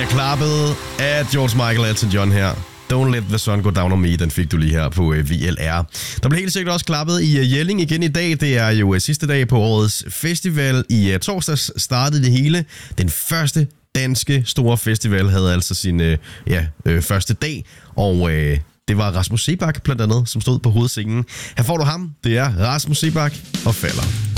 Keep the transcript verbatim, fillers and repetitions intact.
klappet af George Michael Elton John her. Don't Let the Sun Go Down on Me, den fik du lige her på V L R. Der blev helt sikkert også klappet i Jelling igen i dag. Det er jo sidste dag på årets festival. I torsdags startede det hele. Den første danske store festival havde altså sin ja, øh, første dag, og øh, det var Rasmus Seebach blandt andet, som stod på hovedscenen. Her får du ham. Det er Rasmus Seebach og Falder.